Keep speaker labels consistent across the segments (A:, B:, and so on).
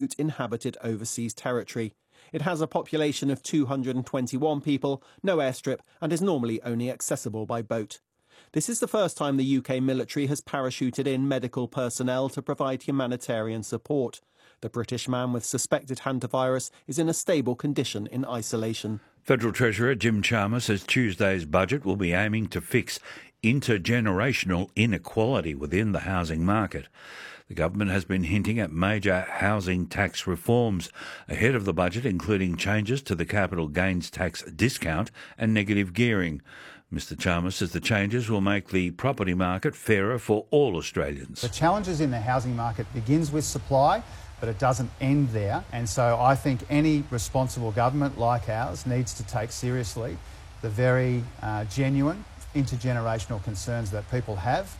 A: remote inhabited overseas territory. It has a population of 221 people, no airstrip, and is normally only accessible by boat. This is the first time the UK military has parachuted in medical personnel to provide humanitarian support. The British man with suspected hantavirus is in a stable condition in isolation.
B: Federal Treasurer Jim Chalmers says Tuesday's budget will be aiming to fix intergenerational inequality within the housing market. The government has been hinting at major housing tax reforms ahead of the budget, including changes to the capital gains tax discount and negative gearing. Mr Chalmers says the changes will make the property market fairer for all Australians.
C: The challenges in the housing market begins with supply, but it doesn't end there. And so I think any responsible government like ours needs to take seriously the very genuine intergenerational concerns that people have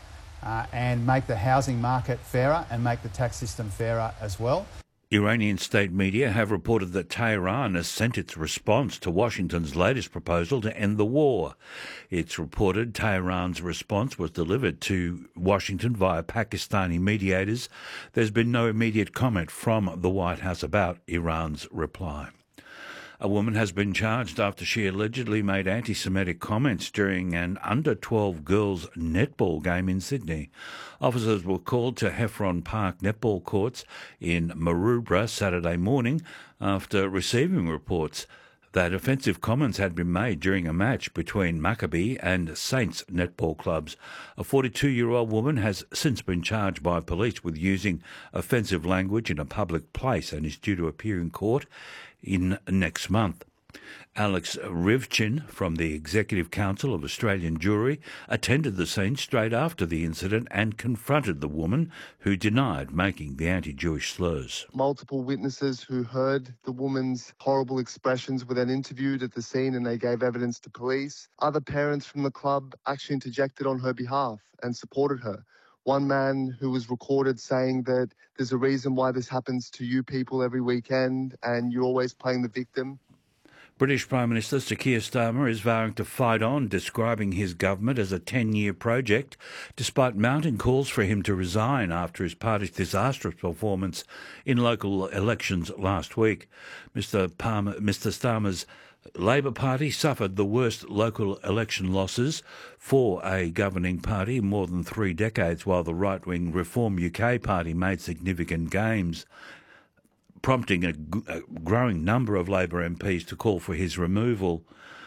C: and make the housing market fairer and make the tax system fairer as well.
B: Iranian state media have reported that Tehran has sent its response to Washington's latest proposal to end the war. It's reported Tehran's response was delivered to Washington via Pakistani mediators. There's been no immediate comment from the White House about Iran's reply. A woman has been charged after she allegedly made anti-Semitic comments during an under-12 girls' netball game in Sydney. Officers were called to Heffron Park netball courts in Maroubra Saturday morning after receiving reports that offensive comments had been made during a match between Maccabi and Saints netball clubs. A 42-year-old woman has since been charged by police with using offensive language in a public place and is due to appear in court in next month. Alex Rivchin from the Executive Council of Australian Jewry attended the scene straight after the incident and confronted the woman who denied making the anti-Jewish slurs.
D: Multiple witnesses who heard the woman's horrible expressions were then interviewed at the scene and they gave evidence to police. Other parents from the club actually interjected on her behalf and supported her. One man who was recorded saying that there's a reason why this happens to you people every weekend and you're always playing the victim.
B: British Prime Minister Sir Keir Starmer is vowing to fight on, describing his government as a 10-year project, despite mounting calls for him to resign after his party's disastrous performance in local elections last week. Mr Starmer's Labor Party suffered the worst local election losses for a governing party in more than 3 decades, while the right-wing Reform UK party made significant gains, prompting a growing number of Labor MPs to call for his removal.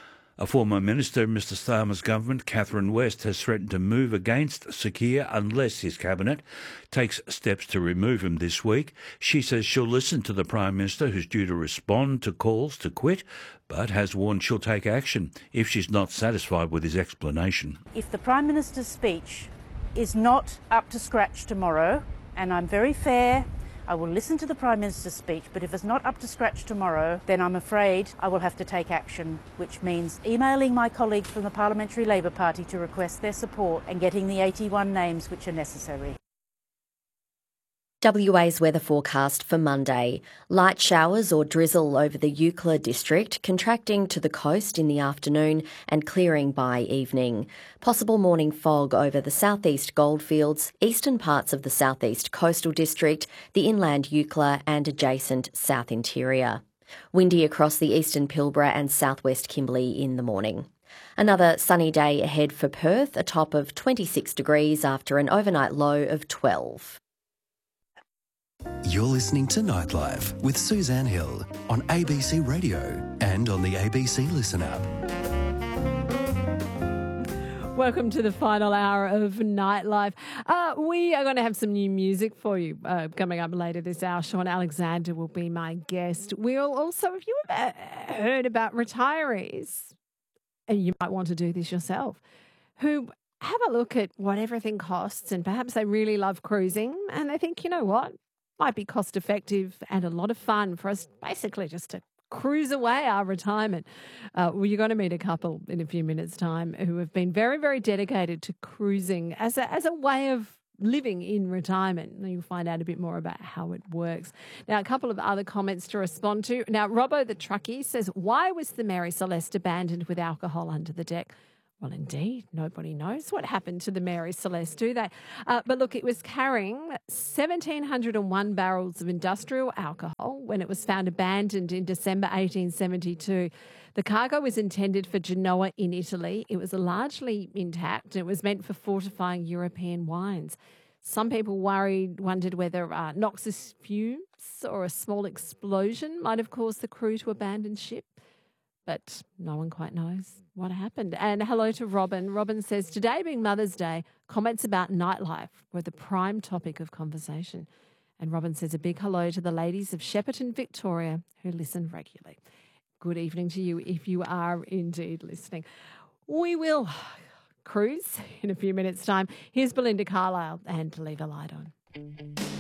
B: A former minister in Mr Starmer's government, Catherine West, has threatened to move against Sir Keir unless his cabinet takes steps to remove him this week. She says she'll listen to the Prime Minister, who's due to respond to calls to quit, but has warned she'll take action if she's not satisfied with his explanation.
E: If the Prime Minister's speech is not up to scratch tomorrow, and I'm very fair, I will listen to the Prime Minister's speech, but if it's not up to scratch tomorrow, then I'm afraid I will have to take action, which means emailing my colleagues from the Parliamentary Labor Party to request their support and getting the 81 names which are necessary.
F: WA's weather forecast for Monday. Light showers or drizzle over the Eucla district, contracting to the coast in the afternoon and clearing by evening. Possible morning fog over the southeast goldfields, eastern parts of the southeast coastal district, the inland Eucla and adjacent south interior. Windy across the eastern Pilbara and southwest Kimberley in the morning. Another sunny day ahead for Perth, a top of 26 degrees after an overnight low of 12.
G: You're listening to Nightlife with Suzanne Hill on ABC Radio and on the ABC Listen app.
H: Welcome to the final hour of Nightlife. We are going to have some new music for you coming up later this hour. Sean Alexander will be my guest. We'll also, if you ever heard about retirees, and you might want to do this yourself, who have a look at what everything costs and perhaps they really love cruising and they think, you know what, might be cost effective and a lot of fun for us basically just to cruise away our retirement. Well, you're going to meet a couple in a few minutes' time who have been very, very dedicated to cruising as a way of living in retirement. And you'll find out a bit more about how it works. Now, a couple of other comments to respond to. Now, Robbo the truckie says, why was the Mary Celeste abandoned with alcohol under the deck? Well, indeed, nobody knows what happened to the Mary Celeste, do they? But look, it was carrying 1,701 barrels of industrial alcohol when it was found abandoned in December 1872. The cargo was intended for Genoa in Italy. It was largely intact and it was meant for fortifying European wines. Some people wondered whether noxious fumes or a small explosion might have caused the crew to abandon ship. But no one quite knows what happened. And hello to Robin. Robin says, today being Mother's Day, comments about nightlife were the prime topic of conversation. And Robin says a big hello to the ladies of Shepparton, Victoria, who listen regularly. Good evening to you if you are indeed listening. We will cruise in a few minutes' time. Here's Belinda Carlisle and To Leave a Light On.